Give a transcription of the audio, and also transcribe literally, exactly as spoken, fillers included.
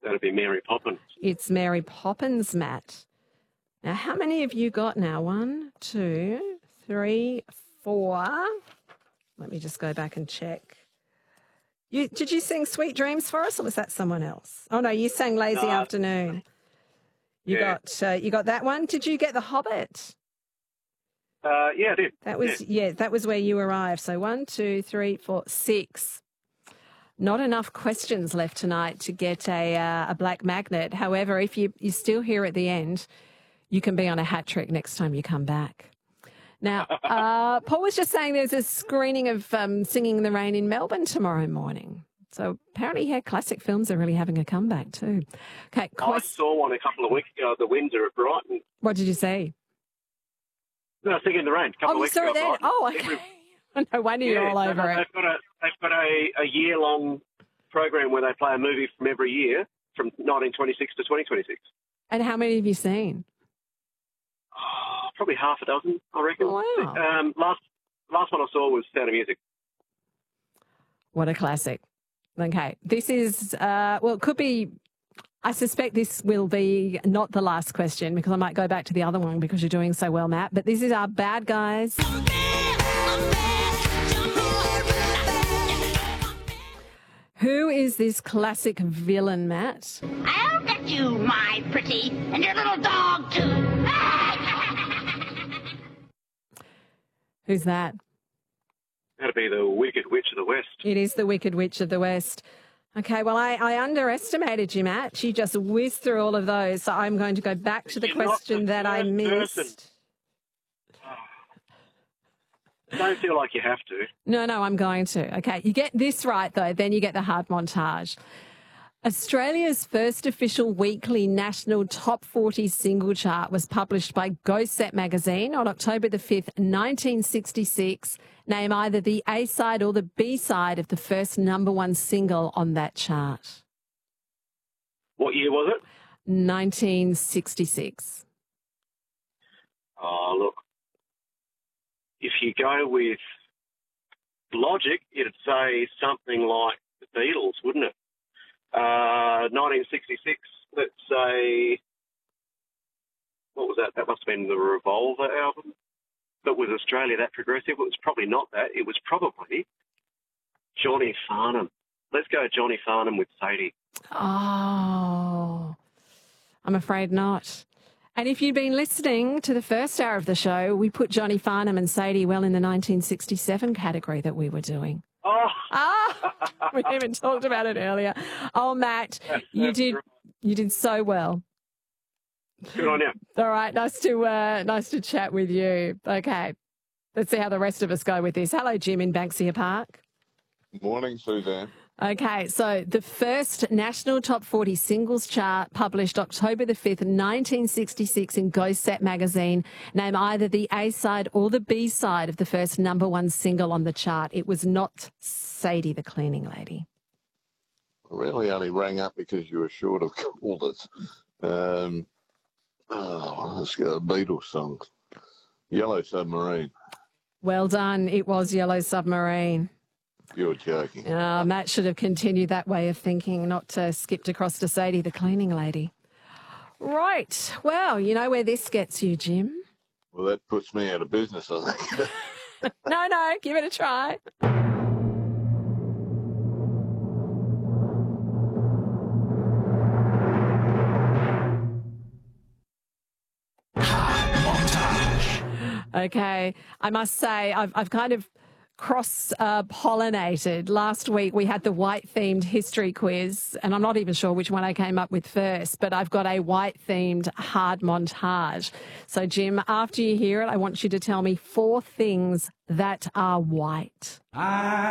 That'd be Mary Poppins. It's Mary Poppins, Matt. Now, how many have you got now? One, two, three, four. Let me just go back and check. You, did you sing Sweet Dreams for us, or was that someone else? Oh, no, you sang Lazy No. Afternoon. You Yeah. got uh, you got that one. Did you get The Hobbit? Uh, yeah, I did. That was yeah. yeah, that was where you arrived. So one, two, three, four, six. Not enough questions left tonight to get a uh, a black magnet. However, if you you're still here at the end, you can be on a hat trick next time you come back. Now, uh, Paul was just saying there's a screening of um, Singing in the Rain in Melbourne tomorrow morning. So apparently, yeah, classic films are really having a comeback too. Okay, I quest- saw one a couple of weeks ago at the Windsor at Brighton. what did you see? No, Singing in the Rain. A couple Oh, of you weeks saw ago. it then? at Brighton. Oh, okay. No wonder you're Yeah, all over they- it. They've got a they've got a, a year long program where they play a movie from every year from nineteen twenty-six to twenty twenty-six. And how many have you seen? Oh, probably half a dozen, I reckon. Wow. Um, last last one I saw was Sound of Music. What a classic. Okay, this is, uh, well, it could be, I suspect this will be not the last question because I might go back to the other one because you're doing so well, Matt. But this is our bad guys. Who is this classic villain, Matt? I'll get you, my pretty, and your little dog, too. Who's that? That'd be the Wicked Witch of the West. It is the Wicked Witch of the West. Okay, well, I, I underestimated you, Matt. You just whizzed through all of those. So I'm going to go back to the You're not question the that I first missed. person. Don't feel like you have to. No, no, I'm going to. Okay, you get this right, though, then you get the hard montage. Australia's first official weekly national top forty single chart was published by Go Set magazine on October the fifth, nineteen sixty-six. Name either the A side or the B side of the first number one single on that chart. What year was it? nineteen sixty-six. Oh, look. If you go with logic, it'd say something like the Beatles, wouldn't it? Uh, nineteen sixty-six, let's say, what was that? That must have been the Revolver album. But was Australia that progressive? It was probably not that. It was probably Johnny Farnham. Let's go Johnny Farnham with Sadie. Oh, I'm afraid not. And if you'd been listening to the first hour of the show, we put Johnny Farnham and Sadie well in the nineteen sixty-seven category that we were doing. Oh, Ah, we even talked about it earlier. Oh, Matt, That's- you that's did right. you did so well. good on you. All right, nice to uh, nice to chat with you. Okay, let's see how the rest of us go with this. Hello, Jim in Banksia Park. Morning, Suzanne. Okay, so the first national top forty singles chart published October the fifth, nineteen sixty-six in Go Set magazine. Name either the A side or the B side of the first number one single on the chart. It was not Sadie the Cleaning Lady. I really only rang up because you were short of callers. Um, oh, let's go a Beatles song. Yellow Submarine. Well done. It was Yellow Submarine. You're joking. Uh, Matt should have continued that way of thinking, not uh, skipped across to Sadie the Cleaning Lady. Right. Well, you know where this gets you, Jim. Well, that puts me out of business, I think. No, no, give it a try. Okay, I must say I've I've kind of cross uh, pollinated. Last week we had the white themed history quiz, and I'm not even sure which one I came up with first, but I've got a white themed hard montage. So Jim, after you hear it, I want you to tell me four things that are white.